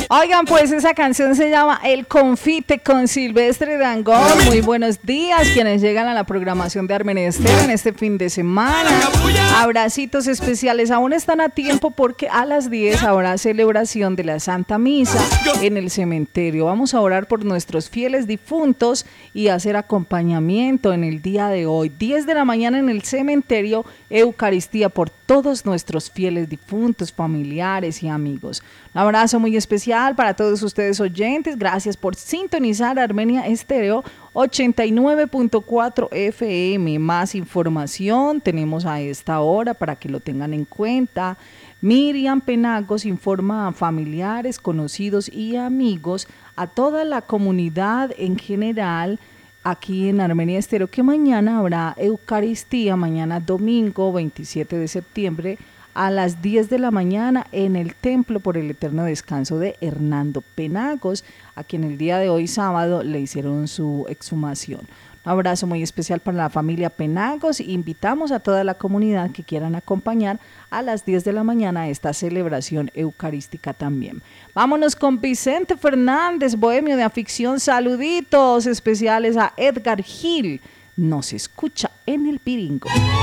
Oigan, pues esa canción se llama El Confite con Silvestre Dangond. Muy buenos días quienes llegan a la programación de Armenester en este fin de semana. Abracitos especiales, aún están a tiempo porque a las 10 habrá celebración de la Santa Misa en el cementerio. Vamos a orar por nuestros fieles difuntos y hacer acompañamiento en el día de hoy. 10 de la mañana en el cementerio, Eucaristía por todos nuestros fieles difuntos, familiares y amigos. Un abrazo muy especial para todos ustedes oyentes. Gracias por sintonizar Armenia Estéreo 89.4 FM. Más información tenemos a esta hora para que lo tengan en cuenta. Miriam Penagos informa a familiares, conocidos y amigos, a toda la comunidad en general, aquí en Armenia Estéreo, que mañana habrá Eucaristía, mañana domingo 27 de septiembre, a las 10 de la mañana en el Templo por el Eterno Descanso de Hernando Penagos, a quien el día de hoy sábado le hicieron su exhumación. Un abrazo muy especial para la familia Penagos. Invitamos a toda la comunidad que quieran acompañar a las 10 de la mañana a esta celebración eucarística también. Vámonos con Vicente Fernández, bohemio de afición. Saluditos especiales a Edgar Gil. Nos escucha en el Piringo.